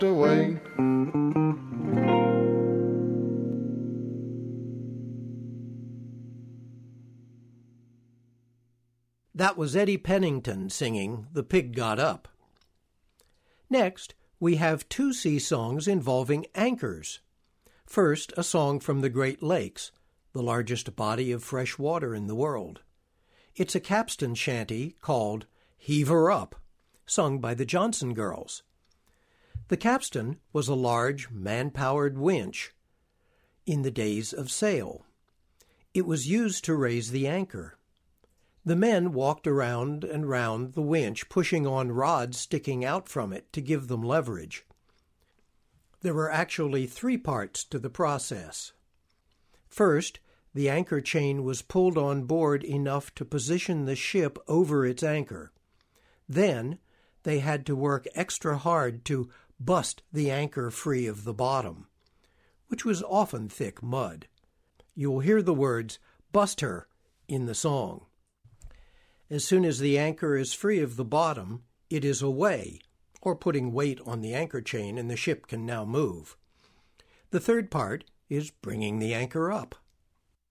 away. That was Eddie Pennington singing The Pig Got Up. Next, we have two sea songs involving anchors. First, a song from the Great Lakes, the largest body of fresh water in the world. It's a capstan shanty called Heave Her Up, sung by the Johnson Girls. The capstan was a large, man-powered winch in the days of sail. It was used to raise the anchor. The men walked around and round the winch, pushing on rods sticking out from it to give them leverage. There were actually three parts to the process. First, the anchor chain was pulled on board enough to position the ship over its anchor. Then, they had to work extra hard to bust the anchor free of the bottom, which was often thick mud. You will hear the words, "bust her," in the song. As soon as the anchor is free of the bottom, it is away, or putting weight on the anchor chain, and the ship can now move. The third part is bringing the anchor up.